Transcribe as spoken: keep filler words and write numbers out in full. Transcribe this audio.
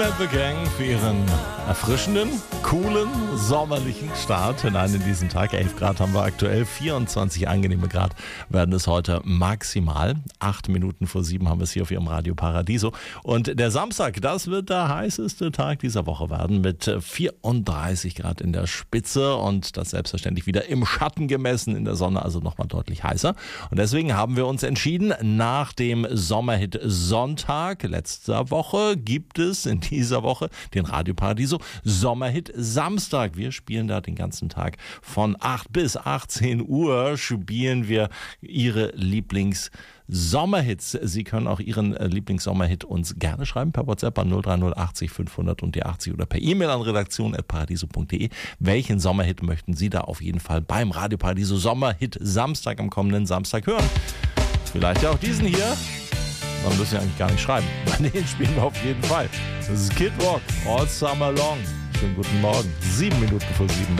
The Gang für ihren erfrischenden, coolen, sommerlichen Start hinein in diesen Tag. elf Grad haben wir aktuell, vierundzwanzig angenehme Grad werden es heute maximal. Acht Minuten vor sieben haben wir es hier auf ihrem Radio Paradiso. Und der Samstag, das wird der heißeste Tag dieser Woche werden mit vierunddreißig Grad in der Spitze und das selbstverständlich wieder im Schatten gemessen, in der Sonne also nochmal deutlich heißer. Und deswegen haben wir uns entschieden, nach dem Sommerhit Sonntag letzter Woche gibt es in dieser Woche den Radio Paradiso Sommerhit Samstag. Wir spielen da den ganzen Tag von acht bis achtzehn Uhr spielen wir Ihre Lieblings-Sommerhits. Sie können auch Ihren Lieblings-Sommerhit uns gerne schreiben per WhatsApp an null drei null achtzig fünfhundert und die achtzig oder per E-Mail an redaktion at paradiso punkt de. Welchen Sommerhit möchten Sie da auf jeden Fall beim Radio Paradiso Sommerhit Samstag am kommenden Samstag hören? Vielleicht ja auch diesen hier. Man muss ja eigentlich gar nicht schreiben. Den spielen wir auf jeden Fall. Das ist Kid Rock, All Summer Long. Schönen guten Morgen. Sieben Minuten vor sieben.